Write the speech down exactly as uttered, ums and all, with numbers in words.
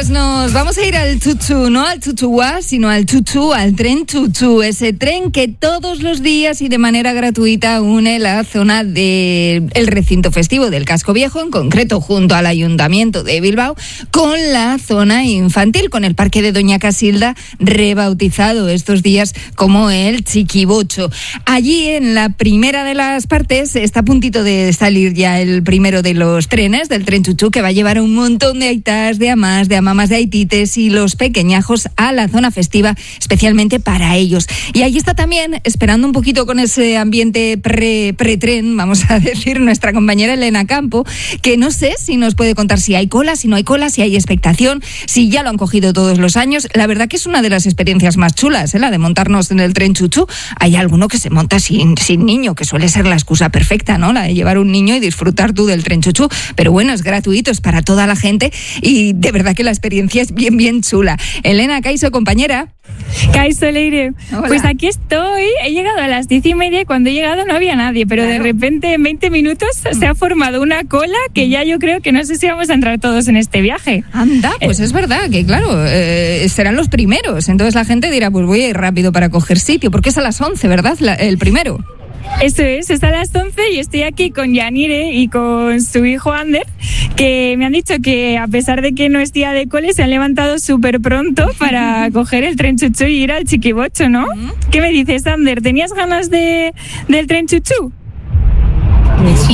Pues nos vamos a ir al Tutu, no al Tutuá, sino al Tutu, al tren Tutu, ese tren que todos los días y de manera gratuita une la zona del recinto festivo del Casco Viejo, en concreto junto al Ayuntamiento de Bilbao, con la zona infantil, con el Parque de Doña Casilda, rebautizado estos días como el Chiquibocho. Allí, en la primera de las partes, está a puntito de salir ya el primero de los trenes, del tren Tutu, que va a llevar un montón de aitas, de amás, de amamas, de aitites y los pequeñajos a la zona festiva, especialmente para ellos. Y ahí está también, esperando un poquito con ese ambiente pre, pre-tren, vamos a decir, nuestra compañera Elena Campo, que no sé si nos puede contar si hay cola, si no hay cola, si hay expectación, si ya lo han cogido todos los años. La verdad que es una de las experiencias más chulas, ¿eh? La de montarnos en el tren Tutu. Hay alguno que se monta sin, sin niño, que suele ser la excusa perfecta, ¿no? La de llevar un niño y disfrutar tú del tren Tutu. Pero bueno, es gratuito, es para toda la gente y de verdad que la experiencia es bien, bien chula. Elena, Caiso, compañera. Caiso, Leire. Hola. Pues aquí estoy. He llegado a las diez y media y cuando he llegado no había nadie, pero claro, de repente en veinte minutos se ha formado una cola que ya yo creo que no sé si vamos a entrar todos en este viaje. Anda, pues eh. es verdad que claro, eh, serán los primeros. Entonces la gente dirá, pues voy a ir rápido para coger sitio, porque es a las once, ¿verdad? La, el primero. Eso es, es a las once y estoy aquí con Yanire y con su hijo Ander, que me han dicho que a pesar de que no es día de cole, se han levantado súper pronto para coger el tren Chuchu y ir al Chiquibocho, ¿no? Uh-huh. ¿Qué me dices, Ander? ¿Tenías ganas de, del tren Chuchu? Pues sí.